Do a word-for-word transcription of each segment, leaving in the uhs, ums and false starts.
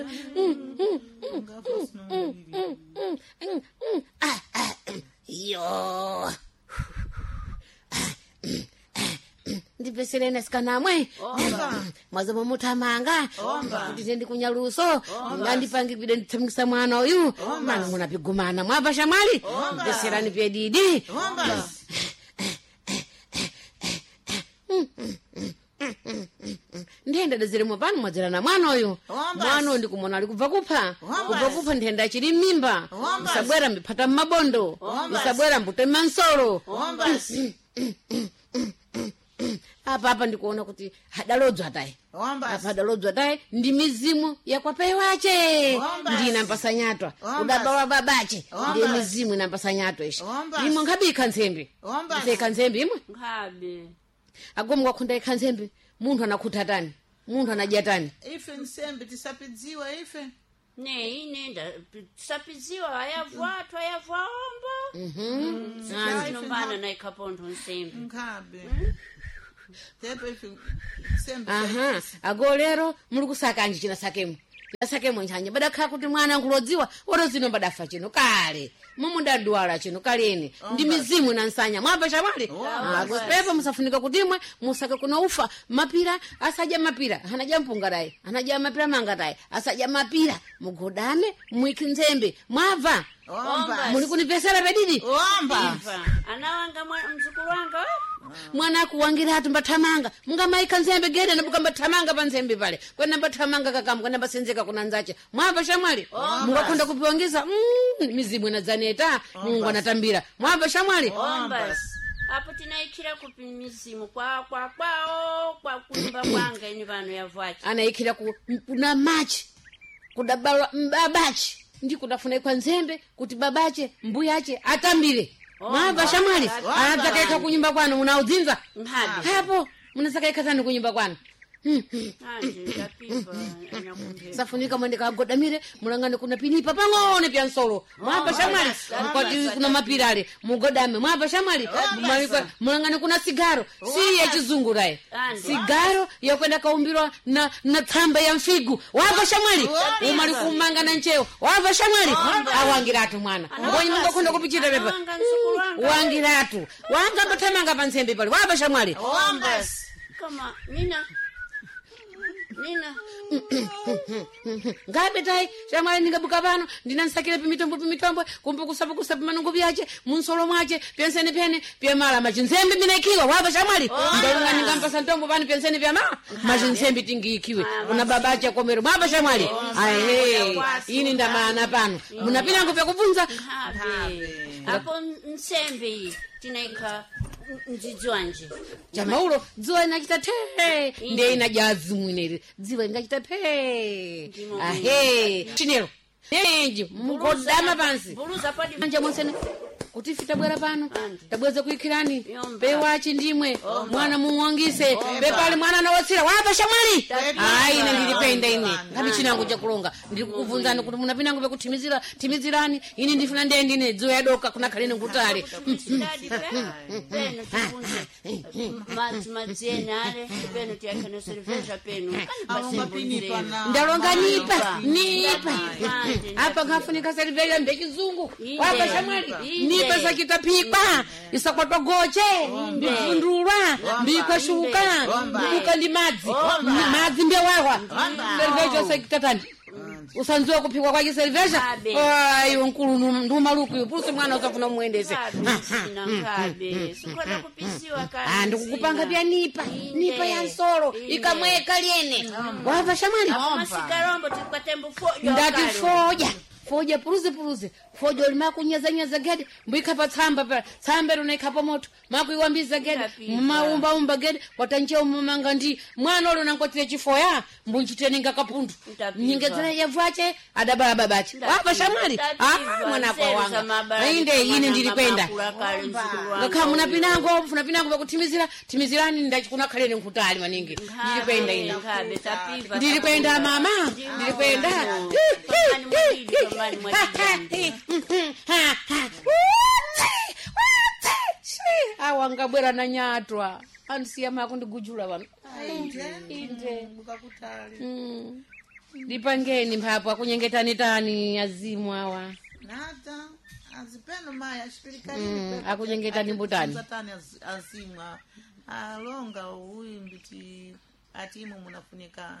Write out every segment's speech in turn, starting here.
Yo. Ndipeserena sikanamwe mwazo mumutamanga kuti tendi kunyaluso ngandipangipide ndithamikisa mwana uyu mwana munapigumana mwapa shamwali ndipeserani pedidi ndenda daziremo pano mwadzerana mwana uyu mwana ndikumona ali kubva kupha kubva kupha ndenda chiri mimba musabwera mbipata mabondo musabwera mbute mansoro apa apa ndikuona kuti hadalodzwa tai apa hadalodzwa tai ndi mizimu yakwapai wache ndi nampasanyatwa udabawa babache ndi mizimu nampasanyatwa ishi imwe ngabe ikhanzembe ise ikhanzembe imwe ngabe agomwe kwakhunda ikhanzembe munthu anakhutatani munthu anajatani ife nsembe tisapidziwa ife ne inenda tisapidziwa ayavwathu ayavwaomba mhm nombana na ikapondo nsembe ngabe tepe ife nsembe aha agolero muri kusaka anje china sakemo sakemo nchanye badakha kuti mwana nkulodziwa orozino badafa chino kale mumunda duwala chino kaleni ndi mizimu nansanya mwapa chamali agopepa musafunika kutimwe musake kuno ufa mapira asaja mapira hanaja mpungarai hanaja mapira mangatai asaja mapira mugodame mwikinzembe mwava muri kunipesera pedidi omba anawanga mzukuru wanga mwana kuwangira atu mbathamanga munga maika nzembe gede na bukamba thamanga pa nzembe pale kwenda mbathamanga kakamu kwenda basenzeka kuna nzache mwapa shamwali mungakonda kupiwangiza mm, mizimu inadzaneta mungu anatambira mwapa shamwali ombas apo tinaikira kupi mizimu kwa kwa kwao kwa kunyumba kwanga ini vano yavwachi anaikira ku kuna machi kudabala mbabachi ndi kudafuna kwa nzembe kuti babache mbuyache atambire mwapa shamwali anataka kunyumba kwanu munaudzinza hapo munasaka kazani kunyumba kwanu anje tapipa safunika mwende kagodamire mulangane kuna pinipa pangone pya nsolo mwapa shamwali kwati kuna mapirale mugodame mwapa shamwali mulangane kuna sigaro si ya chizungu rai sigaro yokwenda kaumbirwa na na thamba ya mfigu wapa shamwali umali kumanga na ncheo wapa shamwali awangiratu mwana ngoni mungu konda kupichita pepa wangiratu wanga bathamanga pansembe pale wapa shamwali kama nina nina ngabe tai shamwali ningabuka pano ndinansakire pimitombo pimitombo kumbe kusapa kusapa manungu byache munsolo mwache pensene pene pye mala machinzembe minakiwa wapa shamwali ndolunga ningampasa ntombo pano pensene pya mala machinzembe tingikiwe una babacha komero wapa shamwali ahe ini ndamana pano munapina ngopya kubvunza hapo nsembe tinaika njidzwanje jamaulo dziwa inachita the ndiye inajazi mwinere dziwa ingachita the ahe chinero nenji mugodama pansi buluza padi manje monsene kuti fita bwera pano tabweza kuikirani pewachi ndimwe mwana muwangise bepali mwana nawotsira wapa shamwali ai ine ndilipenda ine ngabi chinangu chakulonga ndikukuvunzani kuti munapina ngobe kutimizira timizirani ini ndifuna ndendi ine dziwa yadoka kuna kalene ngutale peno tifunze madzi madzena ale peno tiyakana cerveja peno ndalonga nipa nipa apa ngafunika cerveja mbechizungu wapa shamwali nipa sakitapikwa isakwatwa goche mbifundulwa mbikashuka mbuka ndi madzi madzi mbewawa cerveja sakitatani usanzwe kupikwa kwa cerveja ayo nkulu ndumaluku yupusi mwana usafuna muendeze nakabe sikwata kupisiwa kale ah ndikukupanga pya nipa nipa ya nsolo ikamweka liene wava shamwali masikarombo tikwatembo fojo ndati foja foja puruze puruze foja limakunyaza nyaza gede mbika pa tsamba pa tsamba runaikapa moto makuiwambiza gede maumba umba gede watanjeo mumanga ndi mwana ole nankotire chifoya mbunchiteni ngakapundu nyingezana yavwache adabala babache wapa shamwali ah mwana kwa wanga inde ine ndilipenda ngakha munapinango mfuna pinango bakutimizira timizirani ndachikuna khalene nkutali maningi ndilipenda ine ndilipenda mama ndilipenda awangabwera na nyatwa ansiya mako ndigujula vano inde mukakutali Dipangeni mphapo akunyengetani tani azimu awa. Nata azipeno maya chipirikali Mm, akunyengetani mbutani. Satani azimwa alonga uyu mbiti atimu munafunika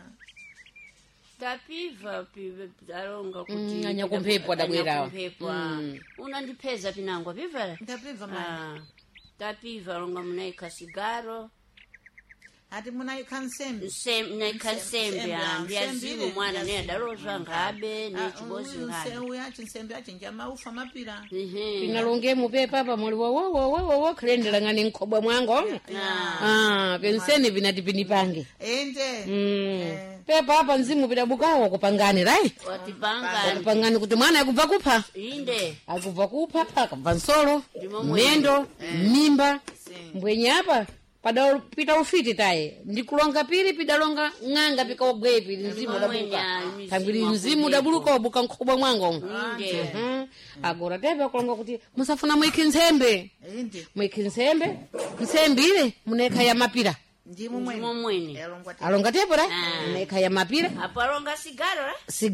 tapiva pive alonga kuti Mm, anyakumphepo adabwerawa. anyakumphepo Mm. unandipeza pinangwa piva ndapiva maya ah tapiva alonga munaika sigaro ati munaika nsembe Nsem naika Nsembe, nsembe ah, ambi nsembe azimu ile mwana ne yazimu. adalozwa ngabe ne chibozi ngabe uyu yachi nsembe yachi njama ufa mapira ehe Pinalonge mupepa pa muli wo wo wo wo wo klendela ngani nkobwa mwango. Ah, penseni vinati pinipange. ende Mm. Pepa hapa nzimu pidabukawo kupangani rai. watipanga Kupangani kuti mwana yakubva kupha. inde Akubva kupha akubva nsolo, Ndimo mwene. mendo, mimba. Sim. Mbwenye hapa pada pita ufiti taye. Ndikulonga pili pidalonga ng'anga pikobwe pili nzimu mwene, dabuka. mizimu Kambiri wa nzimu kujepo. dabuluka obuka nkobwa mwango. inde Mhm. Agora tepe kulonga kuti musafuna mwiki nsembe. ende Mwiki nsembe. Nsembe ile muneka ya mapira. ndimo ndimo mwene mwene elongwa Alonga tepo ra? Ah. Muneka ya mapira. apo alonga sigaro la Si